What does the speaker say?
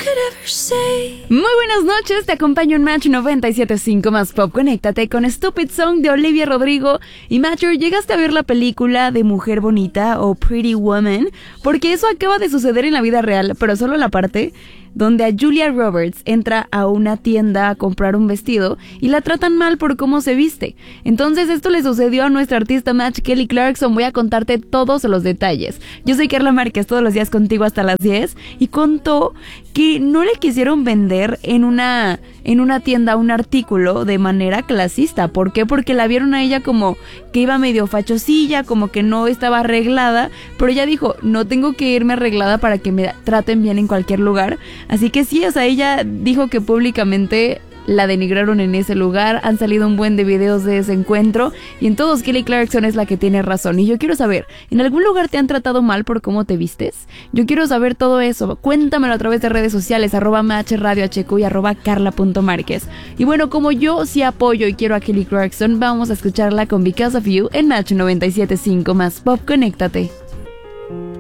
Muy buenas noches, te acompaño en Match 97.5 más Pop. Conéctate con Stupid Song de Olivia Rodrigo. Y Matcher, ¿llegaste a ver la película de Mujer Bonita o Pretty Woman? Porque eso acaba de suceder en la vida real, pero solo la parte donde a Julia Roberts entra a una tienda a comprar un vestido y la tratan mal por cómo se viste. Entonces esto le sucedió a nuestra artista Match Kelly Clarkson. Voy a contarte todos los detalles. Yo soy Carla Márquez, todos los días contigo hasta las 10, y contó que no le quisieron vender en una tienda un artículo de manera clasista. ¿Por qué? Porque la vieron a ella como que iba medio fachosilla, como que no estaba arreglada, pero ella dijo, no tengo que irme arreglada para que me traten bien en cualquier lugar. Así que sí, o sea, ella dijo que públicamente la denigraron en ese lugar. Han salido un buen de videos de ese encuentro y en todos Kelly Clarkson es la que tiene razón. Y yo quiero saber, ¿en algún lugar te han tratado mal por cómo te vistes? Yo quiero saber todo eso. Cuéntamelo a través de redes sociales, @MatchRadioHQ y @Carla.Márquez. Y bueno, como yo sí apoyo y quiero a Kelly Clarkson, vamos a escucharla con Because of You en Match 97.5 más Pop. Conéctate.